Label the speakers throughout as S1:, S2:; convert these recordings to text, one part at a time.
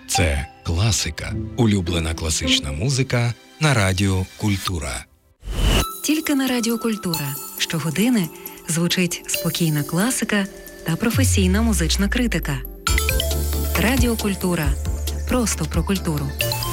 S1: Це класика. Улюблена класична музика на Радіо Культура.
S2: Тільки на Радіо Культура. Щогодини звучить спокійна класика та професійна музична критика. Радіо Культура. Просто про культуру.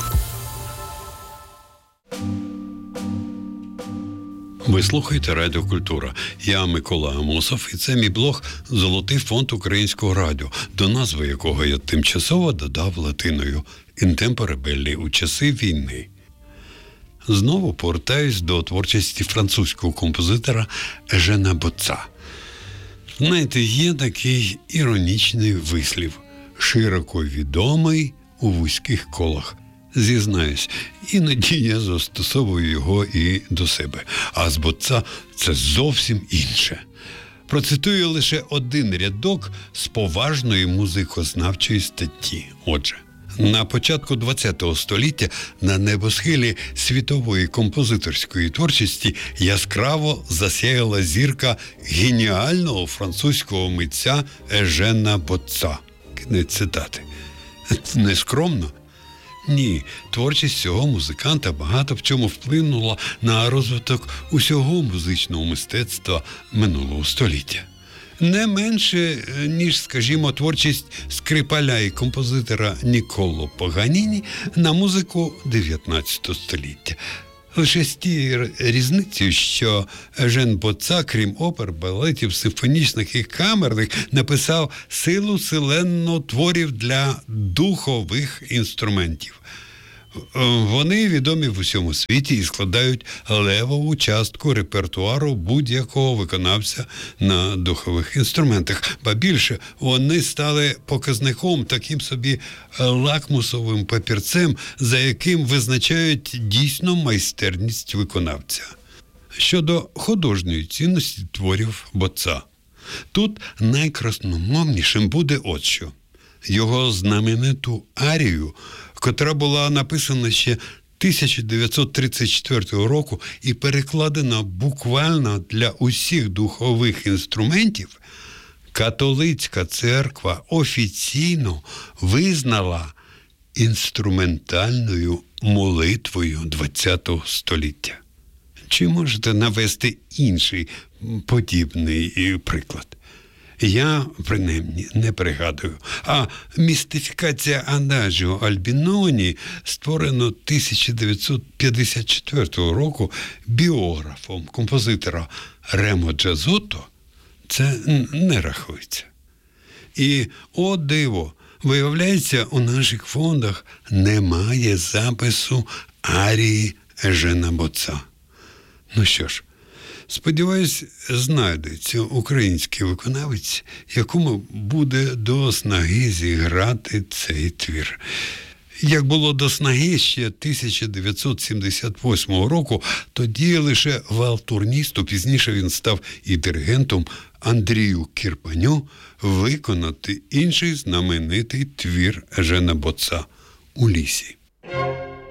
S3: Ви слухаєте Радіо Культура. Я Микола Амосов, і це мій блог «Золотий фонд українського радіо», до назви якого я тимчасово додав латиною «In tempore belli» – у часи війни. Знову повертаюсь до творчості французького композитора Ежена Боца. Знаєте, є такий іронічний вислів, широко відомий у вузьких колах. Зізнаюсь, іноді я застосовую його і до себе. А з Боца це зовсім інше. Процитую лише один рядок з поважної музикознавчої статті. Отже, на початку ХХ століття на небосхилі світової композиторської творчості яскраво засяяла зірка геніального французького митця Ежена Боца. Кінець цитати. Нескромно? Ні, творчість цього музиканта багато в чому вплинула на розвиток усього музичного мистецтва минулого століття. Не менше, ніж, скажімо, творчість скрипаля і композитора Нікколо Паганіні на музику 19 століття. Лише з тією різницею, що Ежен Боца, крім опер, балетів, симфонічних і камерних, написав силу селенну творів для духових інструментів. Вони відомі в усьому світі і складають левову частку репертуару будь-якого виконавця на духових інструментах. Ба більше, вони стали показником, таким собі лакмусовим папірцем, за яким визначають дійсно майстерність виконавця. Щодо художньої цінності творів Боца, тут найкрасномовнішим буде от що. Його знамениту арію, котра була написана ще 1934 року і перекладена буквально для усіх духових інструментів, католицька церква офіційно визнала інструментальною молитвою ХХ століття. Чи можете навести інший подібний приклад? Я, принаймні, не пригадую. А містифікація Адажіо Альбіноні, створено 1954 року біографом композитора Ремо Джазотто, це не рахується. І, о диво, виявляється, у наших фондах немає запису арії Ежена Боца. Ну що ж, сподіваюсь, знайдеться український виконавець, якому буде до снаги зіграти цей твір. Як було до снаги ще 1978 року, тоді лише валтурністу, пізніше він став і диригентом, Андрію Кірпаню, виконати інший знаменитий твір Ежена Боца «У лісі».